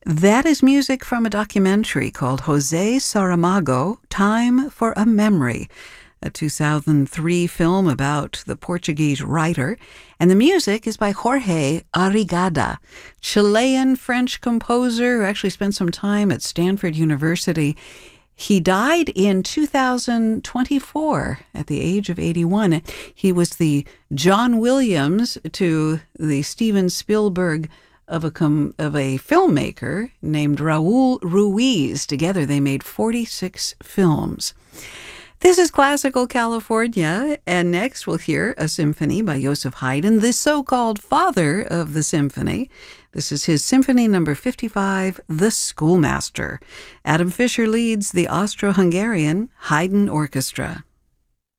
That is music from a documentary called Jose Saramago, Time for a Memory, a 2003 film about the Portuguese writer. And the music is by Jorge Arrigada, Chilean-French composer who actually spent some time at Stanford University. He died in 2024 at the age of 81. He was the John Williams to the Steven Spielberg of a filmmaker named Raul Ruiz. Together they made 46 films. This is Classical California, and next we'll hear a symphony by Joseph Haydn, the so-called father of the symphony. This is his Symphony No. 55, The Schoolmaster. Adam Fischer leads the Austro-Hungarian Haydn Orchestra.